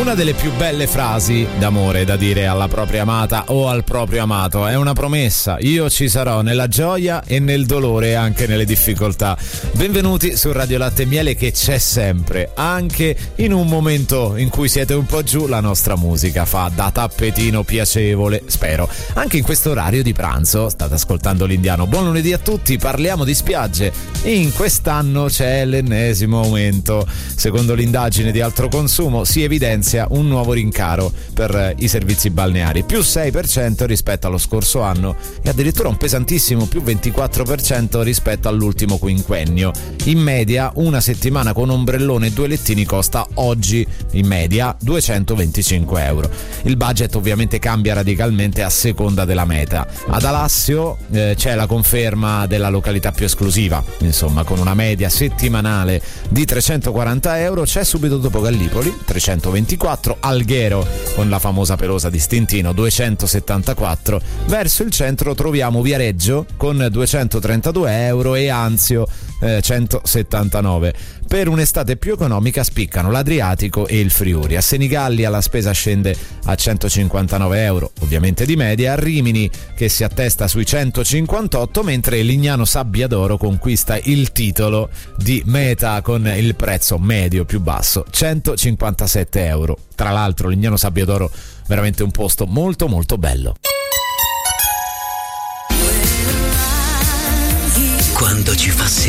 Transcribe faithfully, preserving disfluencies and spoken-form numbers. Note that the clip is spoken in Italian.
Una delle più belle frasi d'amore da dire alla propria amata o al proprio amato è una promessa: io ci sarò nella gioia e nel dolore e anche nelle difficoltà. Benvenuti su Radio Latte e Miele, che c'è sempre, anche in un momento in cui siete un po' giù. La nostra musica fa da tappetino piacevole, spero, anche in questo orario di pranzo. State ascoltando l'Indiano. Buon lunedì a tutti. Parliamo di spiagge. In quest'anno c'è l'ennesimo aumento. Secondo l'indagine di Altro Consumo si evidenzia un nuovo rincaro per i servizi balneari, più sei per cento rispetto allo scorso anno e addirittura un pesantissimo più ventiquattro per cento rispetto all'ultimo quinquennio. In media una settimana con ombrellone e due lettini costa oggi in media duecentoventicinque euro. Il budget ovviamente cambia radicalmente a seconda della meta. Ad Alassio eh, c'è la conferma della località più esclusiva, insomma, con una media settimanale di trecentoquaranta euro. C'è subito dopo Gallipoli trecentoventiquattro, Alghero con la famosa pelosa di Stintino duecentosettantaquattro, verso il centro troviamo Viareggio con duecentotrentadue euro e Anzio eh, centosettantanove. Per un'estate più economica spiccano l'Adriatico e il Friuli. A Senigallia la spesa scende a centocinquantanove euro, ovviamente di media, a Rimini che si attesta sui centocinquantotto, mentre Lignano Sabbiadoro conquista il titolo di meta con il prezzo medio più basso, centocinquantasette euro. Tra l'altro Lignano Sabbiadoro veramente un posto molto molto bello. Quando ci fa sentire